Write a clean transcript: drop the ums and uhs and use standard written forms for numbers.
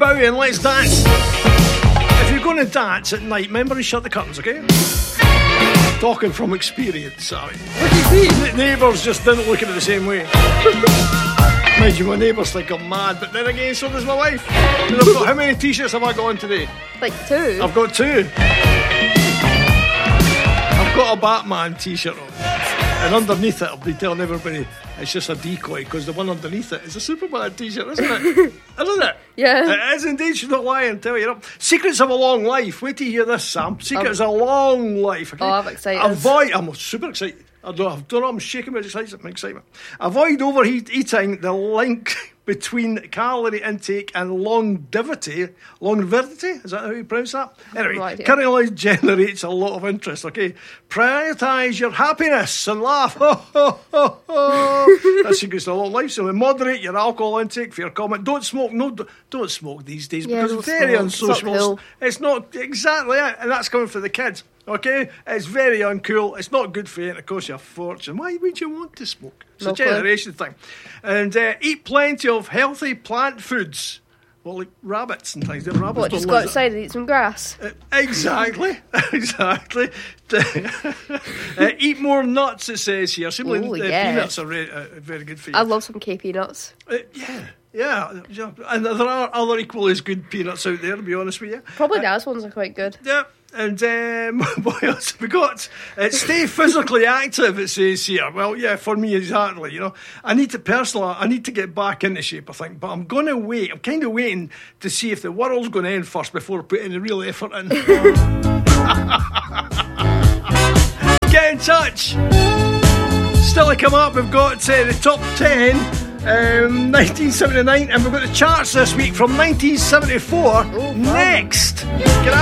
Bowie and Let's Dance. If you're going to dance at night, remember to shut the curtains, okay? Talking from experience, sorry. What do you mean? The neighbours just didn't look at it the same way. Mind you, my neighbours think I'm mad, but then again, so does my wife. And I've got, how many t-shirts have I got on today? Like 2. I've got 2. I've got a Batman t-shirt on. And underneath it, I'll be telling everybody it's just a decoy, because the one underneath it is a Superman t-shirt, isn't it? Isn't it? Yeah. It is indeed. She's not lying. Tell you. Secrets of a long life. Wait till you hear this, Sam. Secrets of a long life. Okay? Oh, I'm excited. I'm super excited. I don't know. I'm shaking with excitement. Avoid overeating. The link between calorie intake and longevity. Is that how you pronounce that? Anyway, Right, yeah. currently generates a lot of interest. Okay, prioritise your happiness and laugh. That's secrets of a long life. So moderate your alcohol intake. For your comment, don't smoke. No, don't smoke these days, Yeah, because don't it's very smoke. It's not unsociable. cool. It's not exactly it, and that's coming for the kids. Okay, it's very uncool. It's not good for you, and it costs you a fortune. Why would you want to smoke? It's No a clue. generation thing. And eat plenty of healthy plant foods. Well, like rabbits and things. The rabbits What, don't just go like outside and eat some grass? that. Exactly. Eat more nuts, it says here. Simply, Ooh, yeah. peanuts are very good for you. I love some KP nuts. Yeah. And there are other equally as good peanuts out there, to be honest with you. Probably Dad's ones are quite good. Yeah. And what else have we got? Stay physically active, it says here. Well, yeah, for me, exactly. You know, I need to get back into shape, I think. But I'm going to wait. I'm kind of waiting to see if the world's going to end first before I put any real effort in. Get in touch. Still to come up, we've got the top 10, 1979, and we've got the charts this week from 1974. Oh, next. Get out.